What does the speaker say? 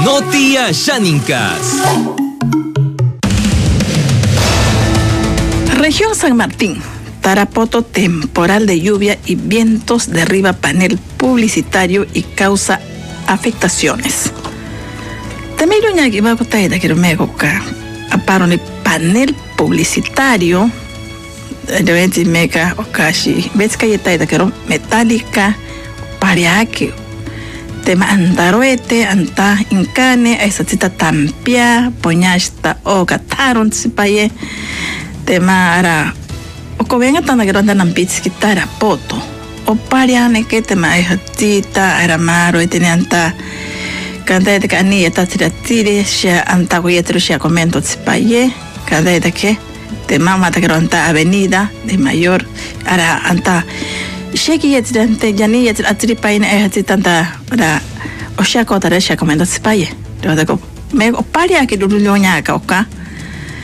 Notia Xánicas. Región San Martín. Tarapoto, temporal de lluvia y vientos derriba panel publicitario y causa afectaciones. También que va a contar de que me goka aparo ni panel publicitario de venti mega okashi ves que está de que metálica pariake tema andaroete anta incane esa cita tampia poñasta o gataron sipaye tema ara o venga tan que ronda nampits kitara poto o pariane que tema esa cita era maro y tenía anta cada de que ani está tiratire ya anta goyetro ya comento sipaye cada de que de mama de ronda avenida de mayor ara anta sheki yetrante jani yetr atripaina tanta para o shako tara shako mendo sipaye do de ko me o paria que do nyonya ka oka